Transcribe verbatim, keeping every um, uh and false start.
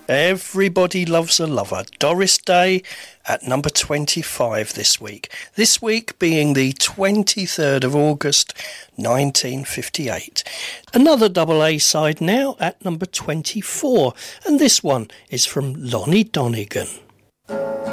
Everybody Loves a Lover, Doris Day at number twenty-five this week. This week being the twenty-third of August, nineteen fifty-eight. Another double A side now at number twenty-four, and this one is from Lonnie Donegan.